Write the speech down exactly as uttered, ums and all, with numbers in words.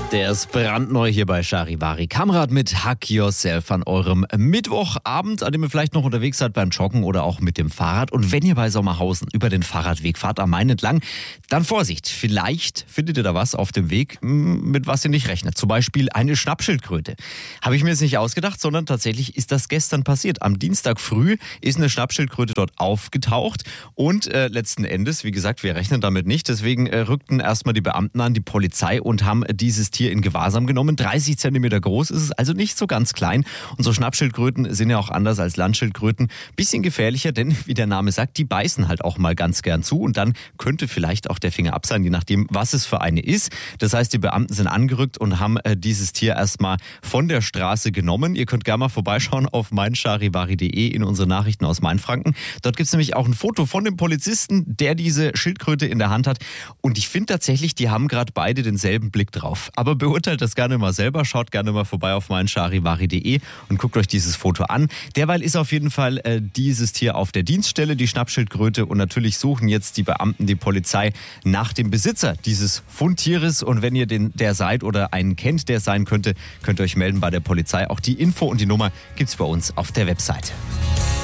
Der ist brandneu hier bei Charivari. Kamerad mit Hack Yourself an eurem Mittwochabend, an dem ihr vielleicht noch unterwegs seid beim Joggen oder auch mit dem Fahrrad. Und wenn ihr bei Sommerhausen über den Fahrradweg fahrt, am Main entlang, dann Vorsicht, vielleicht findet ihr da was auf dem Weg, mit was ihr nicht rechnet. Zum Beispiel eine Schnappschildkröte. Habe ich mir jetzt nicht ausgedacht, sondern tatsächlich ist das gestern passiert. Am Dienstag früh ist eine Schnappschildkröte dort aufgetaucht und äh, letzten Endes, wie gesagt, wir rechnen damit nicht. Deswegen äh, rückten erstmal die Beamten an, die Polizei, und haben dieses Tier in Gewahrsam genommen. dreißig Zentimeter groß ist es, also nicht so ganz klein. Und so Schnappschildkröten sind ja auch anders als Landschildkröten. Bisschen gefährlicher, denn wie der Name sagt, die beißen halt auch mal ganz gern zu und dann könnte vielleicht auch der Finger ab sein, je nachdem, was es für eine ist. Das heißt, die Beamten sind angerückt und haben äh, dieses Tier erstmal von der Straße genommen. Ihr könnt gerne mal vorbeischauen auf mein charivari punkt de in unsere Nachrichten aus Mainfranken. Dort gibt es nämlich auch ein Foto von dem Polizisten, der diese Schildkröte in der Hand hat. Und ich finde tatsächlich, die haben gerade beide denselben Blick drauf. Aber beurteilt das gerne mal selber, schaut gerne mal vorbei auf mein charivari punkt de und guckt euch dieses Foto an. Derweil ist auf jeden Fall äh, dieses Tier auf der Dienststelle, die Schnappschildkröte, und natürlich suchen jetzt die Beamten, die Polizei, nach dem Besitzer dieses Fundtieres. Und wenn ihr den, der seid oder einen kennt, der es sein könnte, könnt ihr euch melden bei der Polizei. Auch die Info und die Nummer gibt's bei uns auf der Webseite.